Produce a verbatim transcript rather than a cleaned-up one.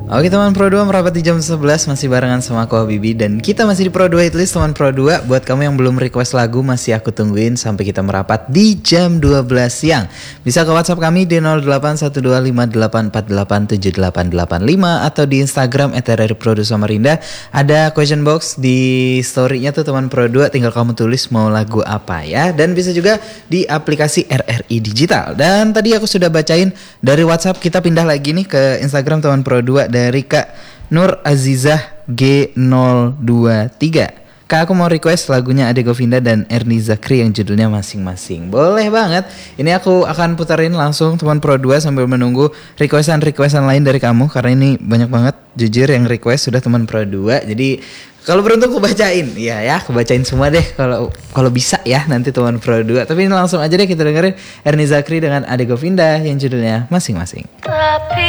Oke teman Pro dua, merapat di jam sebelas masih barengan sama aku Habibi. Dan kita masih di Pro dua Hitlist teman Pro dua. Buat kamu yang belum request lagu, masih aku tungguin sampai kita merapat di jam dua belas siang. Bisa ke WhatsApp kami di nol delapan satu dua lima delapan empat delapan tujuh delapan delapan lima atau di Instagram et r r pro dua samarinda. Ada question box di story-nya tuh teman Pro dua, tinggal kamu tulis mau lagu apa ya. Dan bisa juga di aplikasi R R I Digital. Dan tadi aku sudah bacain dari WhatsApp, kita pindah lagi nih ke Instagram teman Pro dua dari Kak Nur Azizah G nol dua tiga. Kak, aku mau request lagunya Ade Govinda dan Erni Zakri yang judulnya masing-masing. Boleh banget. Ini aku akan putarin langsung teman Pro dua sambil menunggu requestan-requestan lain dari kamu, karena ini banyak banget jujur yang request sudah teman Pro dua. Jadi kalau beruntung aku bacain. Iya ya, aku bacain semua deh kalau kalau bisa ya nanti teman Pro dua. Tapi ini langsung aja deh kita dengerin Erni Zakri dengan Ade Govinda yang judulnya masing-masing.